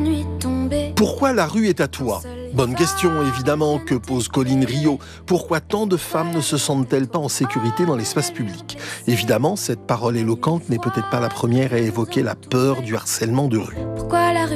nuit tombée. Pourquoi la rue est à toi ? Bonne question, évidemment, que pose Colline Rio. Pourquoi tant de femmes ne se sentent-elles pas en sécurité dans l'espace public ? Évidemment, cette parole éloquente n'est peut-être pas la première à évoquer la peur du harcèlement de rue. Pourquoi la rue